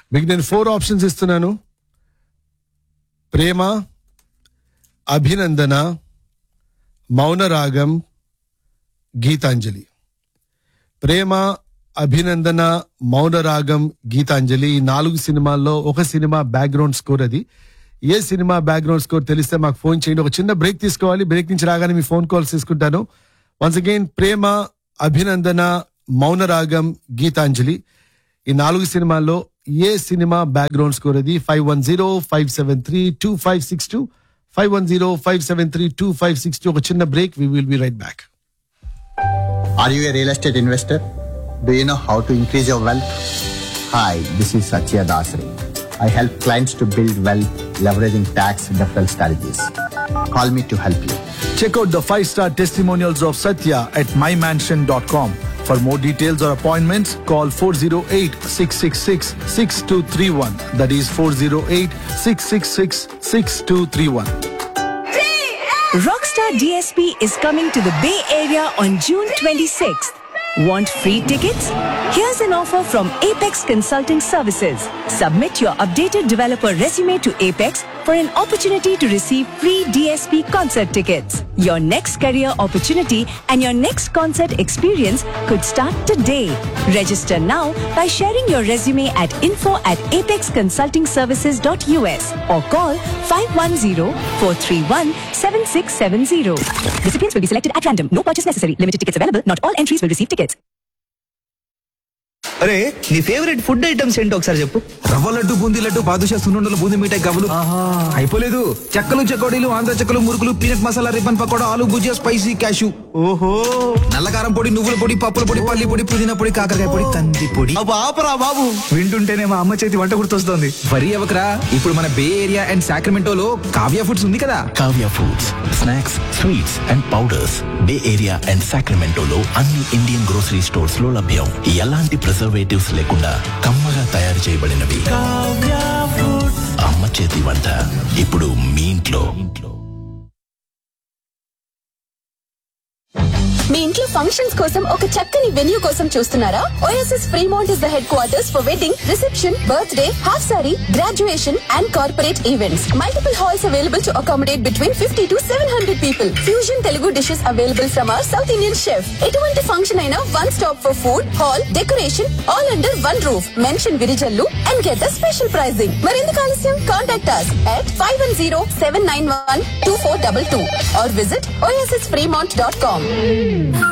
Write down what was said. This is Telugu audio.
మీకు నేను 4 ఆప్షన్స్ ఇస్తున్నాను. ప్రేమ, అభినందన, మౌనరాగం, గీతాంజలి. ప్రేమ, అభినందన, మౌనరాగం, గీతాంజలి ఈ 4 సినిమాల్లో ఒక సినిమా బ్యాక్గ్రౌండ్ స్కోర్ అది. ఏ సినిమా బ్యాక్గ్రౌండ్ స్కోర్ తెలిస్తే మాకు ఫోన్ చేయండి. ఒక చిన్న బ్రేక్ తీసుకోవాలి. బ్రేక్ నుంచి రాగానే మీ ఫోన్ కాల్స్ తీసుకుంటాను. వన్స్ అగైన్, ప్రేమ, అభినందన, మౌనరాగం, గీతాంజలి ఈ 4 సినిమాల్లో ఏ సినిమా బ్యాక్గ్రౌండ్ స్కోర్ అది? 5105732562 5105732562. ఒక చిన్న break. We will be right back. Are you a real estate investor? Do you know how to increase your wealth? Hi, this is Satya Dasri. I help clients to build wealth leveraging tax deferral strategies. Call me to help you. Check out the 5-star testimonials of Satya at mymansion.com. For more details or appointments, call 408-666-6231. That is 408-666-6231. Rockstar DSP is coming to the Bay Area on June 26th. Want free tickets? Here's an offer from Apex Consulting Services. Submit your updated developer resume to Apex for an opportunity to receive free DSP concert tickets. Your next career opportunity and your next concert experience could start today. Register now by sharing your resume at info@apexconsultingservices.us or call 510-431-7670. Recipients will be selected at random. No purchase necessary. Limited tickets available. Not all entries will receive tickets. అరే నీ ఫేవరెట్ ఫుడ్ ఐటమ్స్ ఏంటో ఒకసారి చెప్పు. రవ్వ లడ్డు, బూందీ లడ్డు, బాదుషా, సున్నుండలు, బూందీ మిఠాయి, గవ్వలు. అయిపోలేదు. చెక్కలు, చెకోడీలు, ఆంధ్ర చెక్కలు, మురుకులు, పీనట్ మసాలా, రిబ్బన్ పకోడా, ఆలు భుజియా, స్పైసీ క్యాషు. ఓహో, నల్లకారం పొడి, నువ్వుల పొడి, పప్పుల పొడి, పల్లి పొడి, పుదీనా పొడి, కాకరకాయ పొడి, కంది పొడి. అబ్బా ఆపరా బాబు, వింటుంటేనే మా అమ్మ చేతి వంట గుర్తొస్తోంది. వరి అవకరా, ఇప్పుడు మన బే ఏరియా అండ్ సాక్రమెంటోలో కావ్య ఫుడ్స్ ఉంది కదా. Kavya foods, snacks, sweets and powders bay area and సాక్రమెంటోలో అన్ని ఇండియన్ గ్రోసరీ స్టోర్స్ లో లభ్యం. ఎలాంటి ప్రిజర్వేటివ్స్ లేకుండా కమ్మగా తయారు చేయబడినవి. అమ్మ చేతి వంట ఇప్పుడు మీ ఇంట్లో. మీ ఇంట్లో ఫంక్షన్స్ కోసం ఒక చక్కని వెన్యూ కోసం చూస్తున్నారా? OSS Fremont is the head quarters for wedding, reception, birthday, half sorry, graduation and corporate events. Multiple halls available to accommodate between 50 to 700 people. Fusion Telugu dishes available from our South Indian chef. ఎటువంటి ఫంక్షన్ అయినా one stop for food, hall, decoration, all under one roof. Mention Virijallu and get the special pricing. మరెందుకు ఆలస్యం? Contact us at 510-791-2422 or visit ossfremont.com.